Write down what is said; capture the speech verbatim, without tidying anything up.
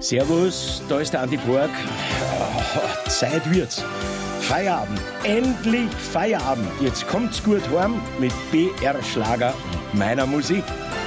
Servus, da ist der Andi Borg. Oh, Zeit wird's. Feierabend, endlich Feierabend. Jetzt kommt's gut heim mit B R Schlager und meiner Musik.